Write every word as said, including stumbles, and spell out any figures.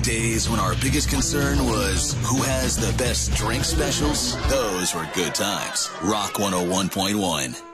days when our biggest concern was who has the best drink specials? Those were good times. Rock one oh one point one.